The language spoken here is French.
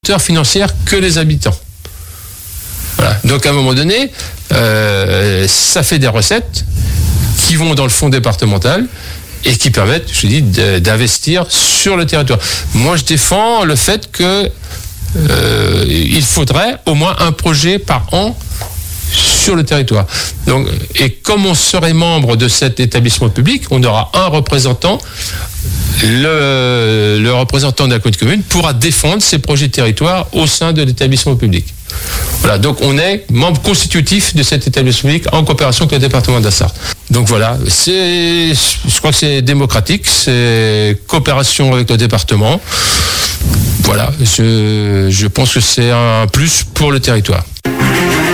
financière que les habitants. Voilà. Donc à un moment donné, ça fait des recettes qui vont dans le fonds départemental et qui permettent, je dis, d'investir sur le territoire. Moi, je défends le fait que il faudrait au moins un projet par an sur le territoire. Donc, et comme on serait membre de cet établissement public, on aura un représentant. Le représentant de la commune pourra défendre ses projets de territoire au sein de l'établissement public. Voilà, donc on est membre constitutif de cet établissement public en coopération avec le département de la Sarthe. Donc voilà, je crois que c'est démocratique, c'est coopération avec le département. Voilà, je pense que c'est un plus pour le territoire.